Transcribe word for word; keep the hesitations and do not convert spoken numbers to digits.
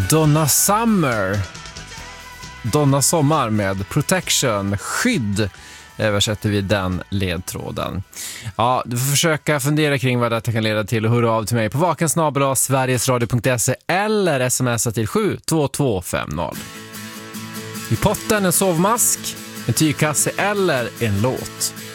Donna Summer. Donna Sommar med Protection, skydd, översätter vi den ledtråden. Ja, du får försöka fundera kring vad detta kan leda till och höra av till mig på vaken snabel-a sverigesradio punkt se eller smsa till sju två två fem noll. I potten en sovmask, en tygkasse eller en låt.